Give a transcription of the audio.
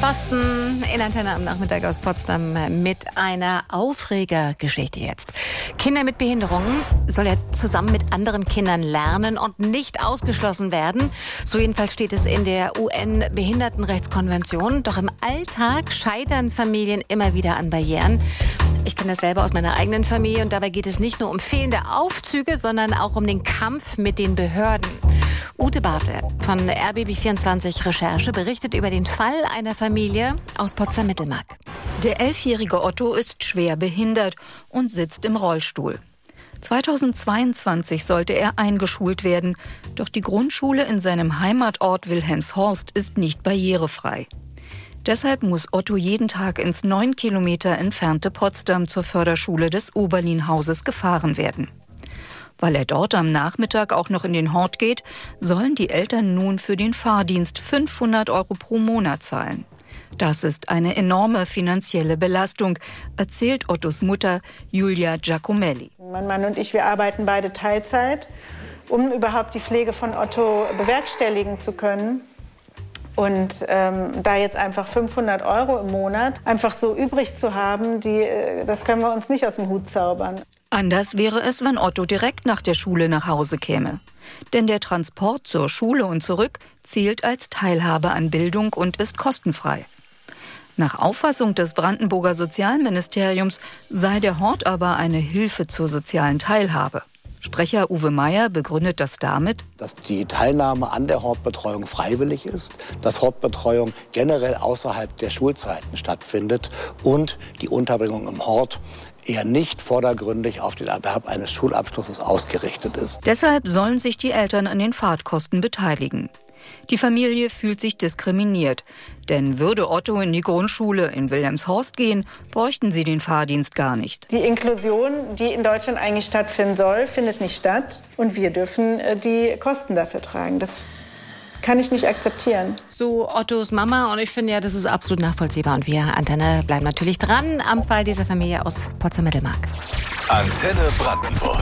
Boston in Antenne am Nachmittag aus Potsdam mit einer Aufregergeschichte jetzt. Kinder mit Behinderungen sollen ja zusammen mit anderen Kindern lernen und nicht ausgeschlossen werden. So jedenfalls steht es in der UN-Behindertenrechtskonvention. Doch im Alltag scheitern Familien immer wieder an Barrieren. Ich kenne das selber aus meiner eigenen Familie und dabei geht es nicht nur um fehlende Aufzüge, sondern auch um den Kampf mit den Behörden. Ute Bartel von RBB24 Recherche berichtet über den Fall einer Familie aus Potsdam-Mittelmark. Der 11-jährige Otto ist schwer behindert und sitzt im Rollstuhl. 2022 sollte er eingeschult werden, doch die Grundschule in seinem Heimatort Wilhelmshorst ist nicht barrierefrei. Deshalb muss Otto jeden Tag ins 9 Kilometer entfernte Potsdam zur Förderschule des Oberlin-Hauses gefahren werden. Weil er dort am Nachmittag auch noch in den Hort geht, sollen die Eltern nun für den Fahrdienst 500 € pro Monat zahlen. Das ist eine enorme finanzielle Belastung, erzählt Ottos Mutter Julia Giacomelli. Mein Mann und ich, wir arbeiten beide Teilzeit, um überhaupt die Pflege von Otto bewerkstelligen zu können. Und da jetzt einfach 500 € im Monat einfach so übrig zu haben, das können wir uns nicht aus dem Hut zaubern. Anders wäre es, wenn Otto direkt nach der Schule nach Hause käme. Denn der Transport zur Schule und zurück zählt als Teilhabe an Bildung und ist kostenfrei. Nach Auffassung des Brandenburger Sozialministeriums sei der Hort aber eine Hilfe zur sozialen Teilhabe. Sprecher Uwe Meyer begründet das damit, dass die Teilnahme an der Hortbetreuung freiwillig ist, dass Hortbetreuung generell außerhalb der Schulzeiten stattfindet und die Unterbringung im Hort eher nicht vordergründig auf den Erwerb eines Schulabschlusses ausgerichtet ist. Deshalb sollen sich die Eltern an den Fahrtkosten beteiligen. Die Familie fühlt sich diskriminiert, denn würde Otto in die Grundschule in Wilhelmshorst gehen, bräuchten sie den Fahrdienst gar nicht. Die Inklusion, die in Deutschland eigentlich stattfinden soll, findet nicht statt und wir dürfen die Kosten dafür tragen. Das kann ich nicht akzeptieren. So Ottos Mama und ich finde ja, das ist absolut nachvollziehbar und wir, Antenne, bleiben natürlich dran am Fall dieser Familie aus Potsdam-Mittelmark. Antenne Brandenburg.